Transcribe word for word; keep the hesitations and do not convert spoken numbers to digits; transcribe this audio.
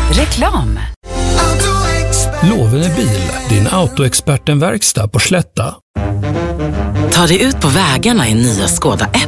Reklam. Lovene bil, din autoexperten-verkstad på Slätta. Ta dig ut på vägarna i nya Skoda